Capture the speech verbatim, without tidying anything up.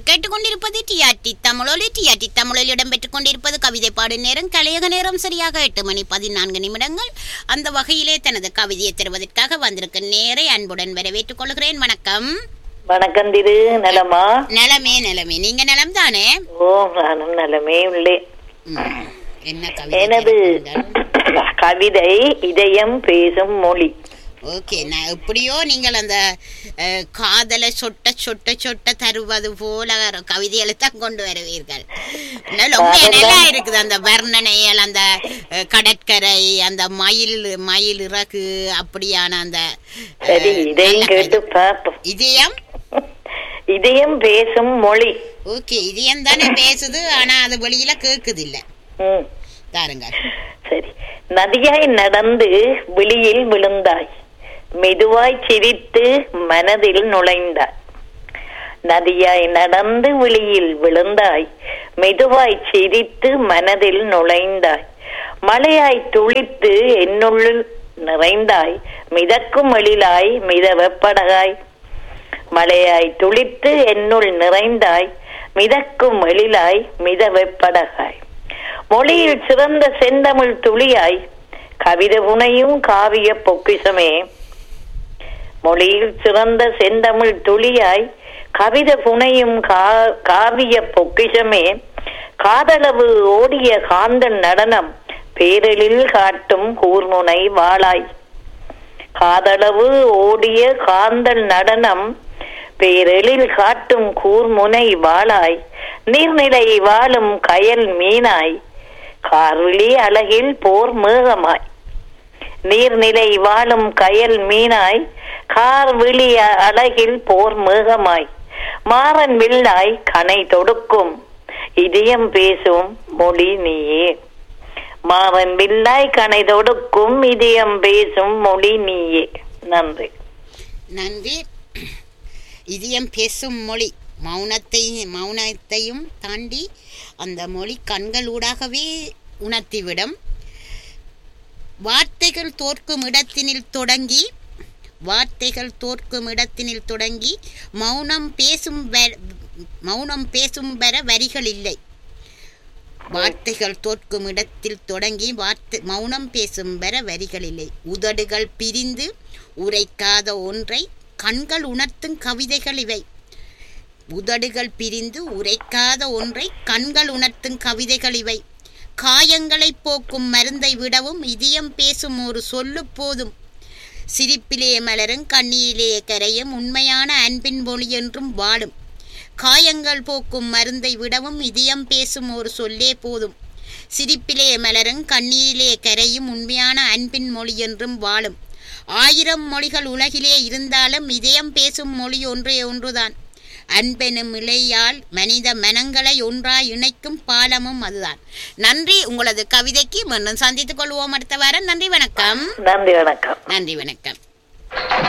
கேட்டுக்கொண்டிருப்பது டிஆர்டி தமிழொலி. டிஆர்டி தமிழொலி இடம்பெற்றுக் கொண்டிருப்பது கவிதை பாடு நேரம். கலையக நேரம் சரியாக எட்டு மணி பதினான்கு நிமிடங்கள். அந்த வகையிலே தனது கவிதையை தருவதற்காக வந்திருக்க நேரை அன்புடன் வரவேற்றுக் கொள்கிறேன். வணக்கம். வணக்கம் திரு. நலமா? நலமே நலமே. நீங்க நலம் தானே? ஓ, நானும் நலமே உள்ளேன். என்ன கவிதை? எனது கவிதை இதயம் பேசும் மொழி. ஓகே, நான் எப்படியோ நீங்கள் அந்த காதலை சொட்ட சொட்ட சொட்ட தருவது போல கவிதைகளை தான் கொண்டு வருவீர்கள். நல்லா இருக்குது அந்த வர்ணனைகள், அந்த கடற்கரை, அந்த மயில் மயில் இறகு, அப்படியான அந்த இதயம் இதயம் பேசும் மொழி. ஓகே, இதயம் தானே பேசுது, ஆனா அது வெளியில கேக்குது இல்ல. தாருங்க. சரி. நதியாய் நடந்து வெளியில் விழுந்தாய், மெதுவாய் சிரித்து மனதில் நுழைந்தாய். நதியாய் நடந்து வெளியில் விழுந்தாய், மெதுவாய் சிரித்து மனதில் நுழைந்தாய். மழையாய் துளித்து என்னுள் நிறைந்தாய், மிதக்கும் எழிலாய் மிதவப்படகாய். மழையாய் துளித்து என்னுள் நிறைந்தாய், மிதக்கும் எழிலாய் மிதவப்படகாய். மொழியில் சிறந்த செந்தமிழ் துளியாய், கவிதை புனையும் காவிய பொக்கிஷமே. மொழியில் சிறந்த செந்தமிழ் துளியாய், கவிதை புனையும் காவிய பொக்கிஷமே. காதளவு ஓடிய காந்தல் நடனம், பேரலில் காட்டும் கூர்முனை வாளாய். காதளவு ஓடிய காந்தல் நடனம், பேரலில் காட்டும் கூர்முனை வாளாய். நீர்நிலை வாழும் கயல் மீனாய், கார்விழி அழகில் போர் மேகமாய். நீர்நிலை வாழும் கயல் மீனாய், கார்விழி அழகில் போர் மேகமாய். மாறன் வில்லாய் கனை தொடுக்கும், இதயம் பேசும் மொழி நீயே. மாறன் வில்லாய் கனை தொடுக்கும், இதயம் பேசும் மொழி நீயே. நன்றி. நன்றி. இதயம் பேசும் மொழி, மௌனத்தை மௌனத்தையும் தாண்டி அந்த மொழி கண்களூடாகவே உணர்த்திவிடும். வார்த்தைகள் தோற்கும் இடத்தினில் தொடங்கி வார்த்தைகள் தோற்கும் இடத்தினில் தொடங்கி மௌனம் பேசும் மௌனம் பேசும் வர வரிகள் இல்லை. வார்த்தைகள் தோற்கும் இடத்தில் தொடங்கி வார்த்தை மௌனம் பேசும் வர வரிகள் இல்லை. உதடுகள் பிரிந்து உரைக்காத ஒன்றை கண்கள் உணர்த்தும் கவிதைகள் இவை. உதடுகள் பிரிந்து உரைக்காத ஒன்றை கண்கள் உணர்த்தும் கவிதைகள் இவை. காயங்களை போக்கும் மருந்தை விடவும் இதயம் பேசும் ஒரு சொல்லு போதும். சிரிப்பிலே மலரும் கண்ணீரிலே கரையும் உண்மையான அன்பின் மொழி என்றும் வாழும். காயங்கள் போக்கும் மருந்தை விடவும் இதயம் பேசும் ஒரு சொல்லே போதும். சிரிப்பிலே மலரும் கண்ணீரிலே கரையும் உண்மையான அன்பின் மொழி என்றும் வாழும். ஆயிரம் மொழிகள் உலகிலே இருந்தாலும் இதயம் பேசும் மொழி ஒன்றே ஒன்றுதான். அன்பெனும் இலையால் மனித மனங்களை ஒன்றாய் இணைக்கும் பாலமும் அதுதான். நன்றி. உங்களது கவிதைக்கு மீண்டும் சந்தித்துக் கொள்வோம் அடுத்த வாரம். நன்றி, வணக்கம். நன்றி, வணக்கம். நன்றி, வணக்கம்.